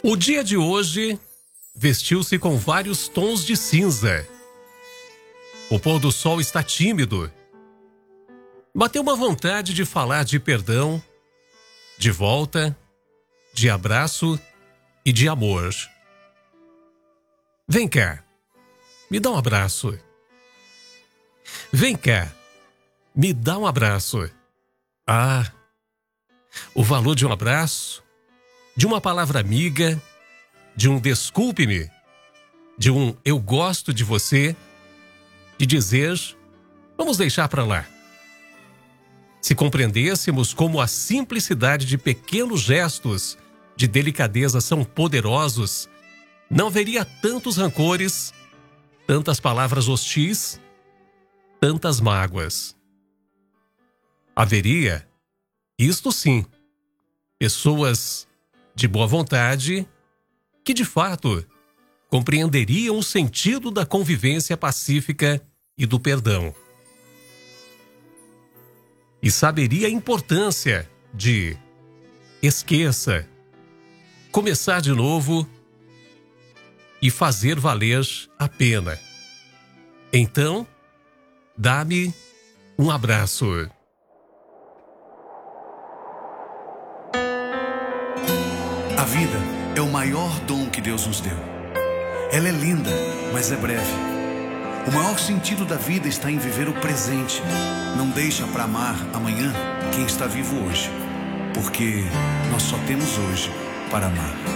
O dia de hoje vestiu-se com vários tons de cinza. O pôr do sol está tímido. Bateu uma vontade de falar de perdão, de volta, de abraço e de amor. Vem cá, me dá um abraço. Vem cá, me dá um abraço. Ah, o valor de um abraço, de uma palavra amiga, de um desculpe-me, de um eu gosto de você, de dizer vamos deixar para lá. Se compreendêssemos como a simplicidade de pequenos gestos de delicadeza são poderosos, não haveria tantos rancores, tantas palavras hostis, tantas mágoas. Haveria, isto sim, pessoas de boa vontade que, de fato, compreenderiam o sentido da convivência pacífica e do perdão. E saberia a importância de esqueça, começar de novo e fazer valer a pena. Então, dá-me um abraço. A vida é o maior dom que Deus nos deu. Ela é linda, mas é breve. O maior sentido da vida está em viver o presente. Não deixa para amar amanhã quem está vivo hoje, porque nós só temos hoje para amar.